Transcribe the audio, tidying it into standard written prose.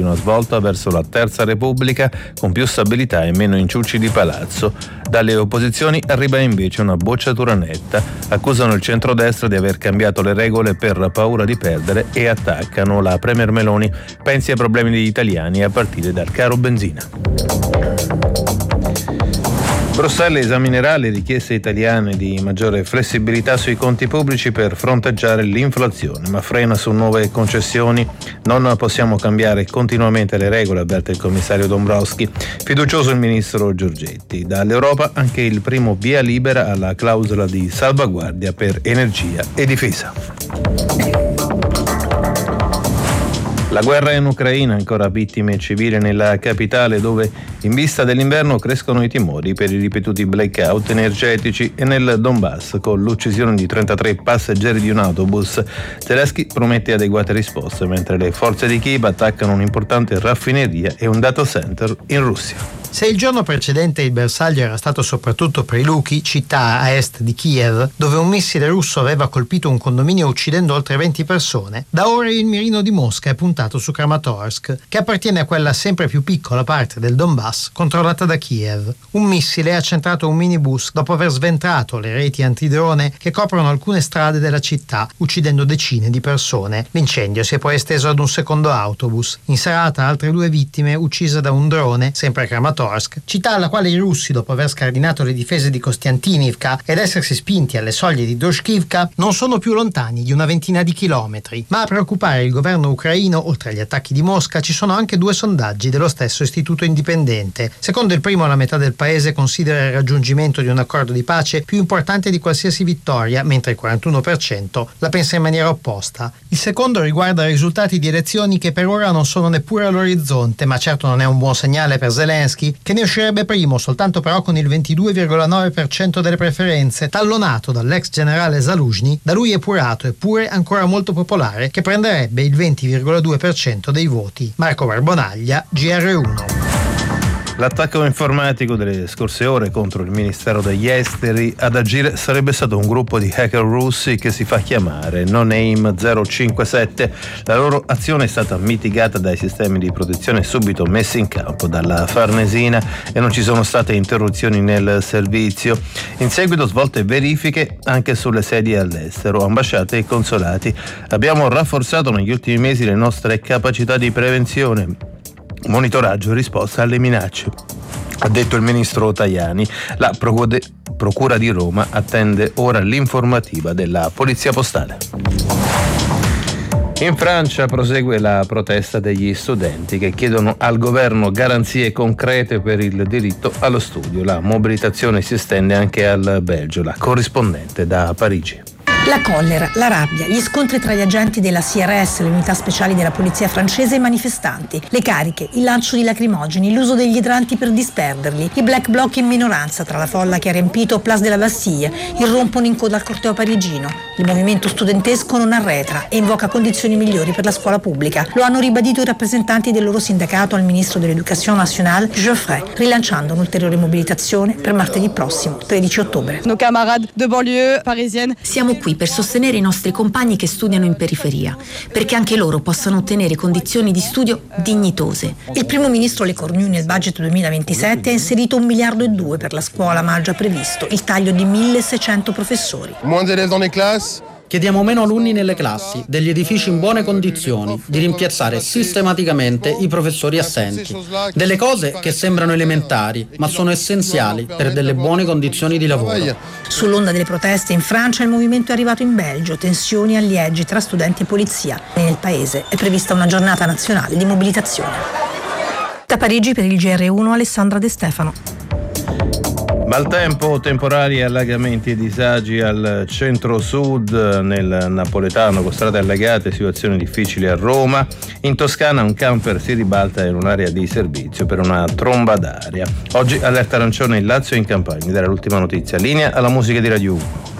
una svolta verso la Terza Repubblica con più stabilità e meno inciuci di palazzo. Dalle opposizioni arriva invece una bocciatura netta. Accusano il centrodestra di aver cambiato le regole per paura di perdere e attaccano la Premier Meloni. Pensi ai problemi degli italiani a partire dal caro benzina. Bruxelles esaminerà le richieste italiane di maggiore flessibilità sui conti pubblici per fronteggiare l'inflazione, ma frena su nuove concessioni. Non possiamo cambiare continuamente le regole, avverte il commissario Dombrovskis. Fiducioso il ministro Giorgetti. Dall'Europa anche il primo via libera alla clausola di salvaguardia per energia e difesa. La guerra in Ucraina, ancora vittime civili nella capitale, dove in vista dell'inverno crescono i timori per i ripetuti blackout energetici, e nel Donbass con l'uccisione di 33 passeggeri di un autobus. Zelensky promette adeguate risposte mentre le forze di Kiev attaccano un'importante raffineria e un data center in Russia. Se il giorno precedente il bersaglio era stato soprattutto Prilukhi, città a est di Kiev, dove un missile russo aveva colpito un condominio uccidendo oltre 20 persone, da ora il mirino di Mosca è puntato su Kramatorsk, che appartiene a quella sempre più piccola parte del Donbass controllata da Kiev. Un missile ha centrato un minibus dopo aver sventrato le reti antidrone che coprono alcune strade della città, uccidendo decine di persone. L'incendio si è poi esteso ad un secondo autobus. In serata altre 2 vittime uccise da un drone, sempre a Kramatorsk, città alla quale i russi, dopo aver scardinato le difese di Kostiantynivka ed essersi spinti alle soglie di Družkivka, non sono più lontani di una ventina di chilometri. Ma a preoccupare il governo ucraino, oltre agli attacchi di Mosca, ci sono anche 2 sondaggi dello stesso istituto indipendente. Secondo il primo, la metà del paese considera il raggiungimento di un accordo di pace più importante di qualsiasi vittoria, mentre il 41% la pensa in maniera opposta. Il secondo riguarda risultati di elezioni che per ora non sono neppure all'orizzonte, ma certo non è un buon segnale per Zelensky, che ne uscirebbe primo, soltanto però con il 22,9% delle preferenze, tallonato dall'ex generale Zaluzhny, da lui epurato eppure ancora molto popolare, che prenderebbe il 20,2% dei voti. Marco Barbonaglia, GR1. L'attacco informatico delle scorse ore contro il Ministero degli Esteri ad agire sarebbe stato un gruppo di hacker russi che si fa chiamare No Name 057. La loro azione è stata mitigata dai sistemi di protezione subito messi in campo dalla Farnesina e non ci sono state interruzioni nel servizio. In seguito svolte verifiche anche sulle sedi all'estero, ambasciate e consolati. Abbiamo rafforzato negli ultimi mesi le nostre capacità di prevenzione, monitoraggio e risposta alle minacce, ha detto il ministro Tajani. La Procura di Roma attende ora l'informativa della Polizia Postale. In Francia prosegue la protesta degli studenti che chiedono al governo garanzie concrete per il diritto allo studio. La mobilitazione si estende anche al Belgio. La corrispondente da Parigi. La collera, la rabbia, gli scontri tra gli agenti della CRS, le unità speciali della polizia francese e i manifestanti, le cariche, il lancio di lacrimogeni, l'uso degli idranti per disperderli, i black bloc in minoranza tra la folla che ha riempito Place de la Bastille, irrompono in coda al corteo parigino. Il movimento studentesco non arretra e invoca condizioni migliori per la scuola pubblica. Lo hanno ribadito i rappresentanti del loro sindacato al ministro dell'Education nationale, Geoffrey, rilanciando un'ulteriore mobilitazione per martedì prossimo, 13 ottobre. Nos camarades de banlieue parisienne. Siamo qui per sostenere i nostri compagni che studiano in periferia, perché anche loro possano ottenere condizioni di studio dignitose. Il primo ministro Le Cornu nel budget 2027 ha inserito 1,2 miliardi per la scuola, ma ha già previsto il taglio di 1.600 professori. Moins d'élèves dans les classes. Chiediamo meno alunni nelle classi, degli edifici in buone condizioni, di rimpiazzare sistematicamente i professori assenti. Delle cose che sembrano elementari, ma sono essenziali per delle buone condizioni di lavoro. Sull'onda delle proteste in Francia il movimento è arrivato in Belgio, tensioni e alliegi tra studenti e polizia. Nel paese è prevista una giornata nazionale di mobilitazione. Da Parigi per il GR1 Alessandra De Stefano. Maltempo, temporali allagamenti e disagi al centro-sud, nel napoletano con strade allagate, situazioni difficili a Roma. In Toscana un camper si ribalta in un'area di servizio per una tromba d'aria. Oggi allerta arancione in Lazio e in Campania. Ed era l'ultima notizia. Linea alla musica di Radio 1.